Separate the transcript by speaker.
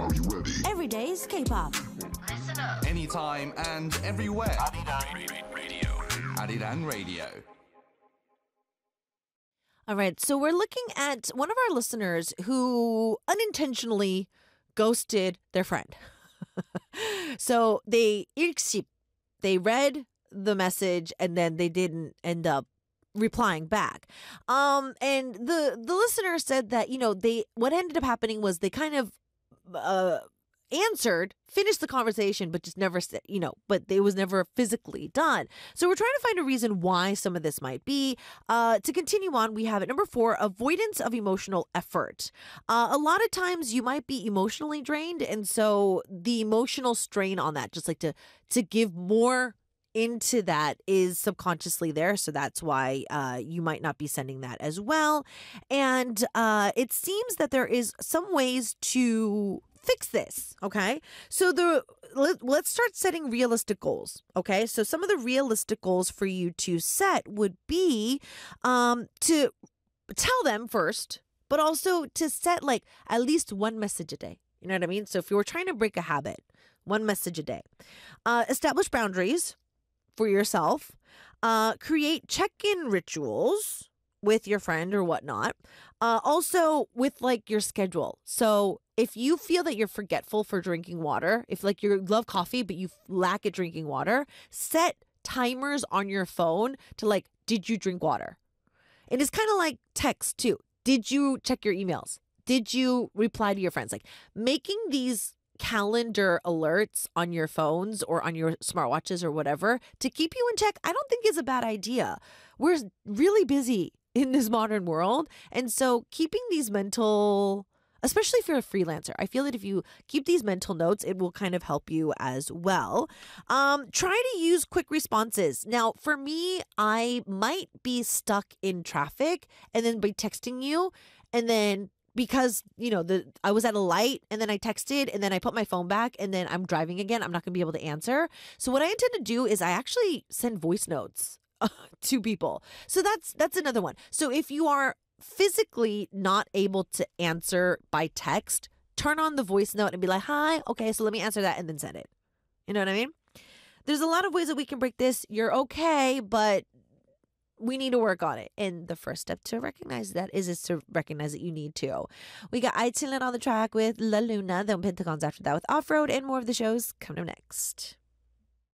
Speaker 1: Every day's K-pop.
Speaker 2: Listen up.
Speaker 3: Anytime and everywhere. Arirang Radio.
Speaker 4: All right, so we're looking at one of our listeners who unintentionally ghosted their friend. So they read the message and then they didn't end up replying back. And the listener said that, what ended up happening was they kind of finished the conversation, but just never said, but it was never physically done. So we're trying to find a reason why some of this might be. To continue on, we have at number 4, avoidance of emotional effort. A lot of times you might be emotionally drained. And so the emotional strain on that, just like to give more into that is subconsciously there. So that's why you might not be sending that as well. And it seems that there is some ways to fix this. Okay. So let's start setting realistic goals. Okay. So some of the realistic goals for you to set would be to tell them first, but also to set like at least one message a day. You know what I mean? So if you were trying to break a habit, one message a day, establish boundaries for yourself, create check-in rituals with your friend or whatnot. Also with like your schedule. So if you feel that you're forgetful for drinking water, if like you love coffee, but you lack at drinking water, set timers on your phone to like, did you drink water? And it's kind of like text too. Did you check your emails? Did you reply to your friends? Like making these calendar alerts on your phones or on your smartwatches or whatever to keep you in check, I don't think is a bad idea. We're really busy in this modern world. And so keeping these mental, especially if you're a freelancer, I feel that if you keep these mental notes, it will kind of help you as well. Try to use quick responses. Now, for me, I might be stuck in traffic and then by texting you and then because, I was at a light and then I texted and then I put my phone back and then I'm driving again. I'm not going to be able to answer. So what I intend to do is I actually send voice notes to people. So that's another one. So if you are physically not able to answer by text, turn on the voice note and be like, hi, okay, so let me answer that and then send it. You know what I mean? There's a lot of ways that we can break this. You're okay, but we need to work on it. And the first step to recognize that is to recognize that you need to. We got Aitilin on the track with La Luna, then Pentagons after that with Off-Road, and more of the shows coming up next.